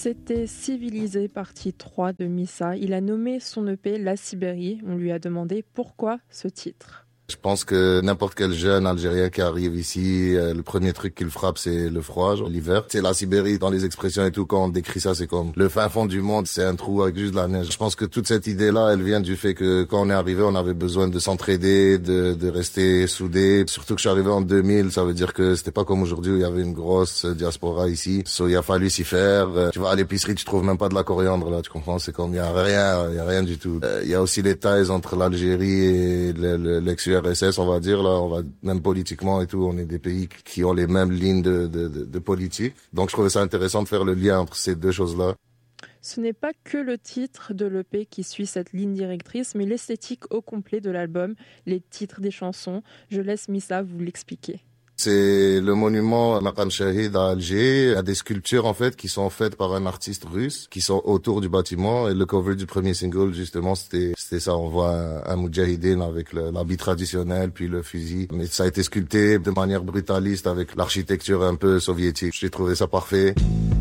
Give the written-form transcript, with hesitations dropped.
C'était Civilisé, partie 3 de Missa. Il a nommé son EP La Sibérie. On lui a demandé pourquoi ce titre. Je pense que n'importe quel jeune Algérien qui arrive ici, le premier truc qu'il frappe, c'est le froid, genre l'hiver. C'est la Sibérie, dans les expressions et tout, quand on décrit ça, c'est comme le fin fond du monde, c'est un trou avec juste de la neige. Je pense que toute cette idée-là, elle vient du fait que quand on est arrivé, on avait besoin de s'entraider, de rester soudés. Surtout que je suis arrivé en 2000, ça veut dire que c'était pas comme aujourd'hui où il y avait une grosse diaspora ici. Il a fallu s'y faire. Tu vas à l'épicerie, tu trouves même pas de la coriandre, là, tu comprends? C'est comme, il y a rien du tout. Il y a aussi les ties entre l'Algérie et l'ex-URSS, on va dire, là, même politiquement et tout, on est des pays qui ont les mêmes lignes de politique. Donc, je trouvais ça intéressant de faire le lien entre ces deux choses-là. Ce n'est pas que le titre de l'EP qui suit cette ligne directrice, mais l'esthétique au complet de l'album, les titres des chansons. Je laisse Missa vous l'expliquer. C'est le monument Maqam Shahid à Alger. Il y a des sculptures, en fait, qui sont faites par un artiste russe, qui sont autour du bâtiment. Et le cover du premier single, justement, c'était ça. On voit un moudjahidine avec l'habit traditionnel, puis le fusil. Mais ça a été sculpté de manière brutaliste avec l'architecture un peu soviétique. J'ai trouvé ça parfait.